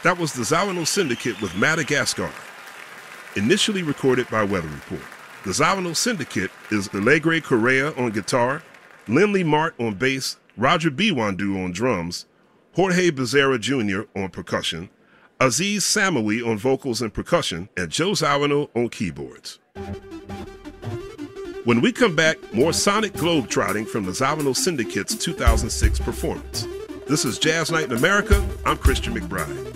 That was the Zawano Syndicate with Madagascar, initially recorded by Weather Report. The Zawano Syndicate is Alegre Correa on guitar, Lindley Mart on bass, Roger Biwandu on drums, Jorge Becerra Jr. on percussion, Aziz Samawi on vocals and percussion, and Joe Zawano on keyboards. When we come back, more sonic globetrotting from the Zawano Syndicate's 2006 performance. This is Jazz Night in America. I'm Christian McBride.